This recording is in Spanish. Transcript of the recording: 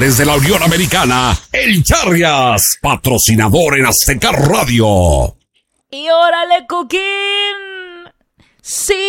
Desde la Unión Americana, el Charrias, patrocinador en Azteca Radio. Y órale, Coquín. Sí.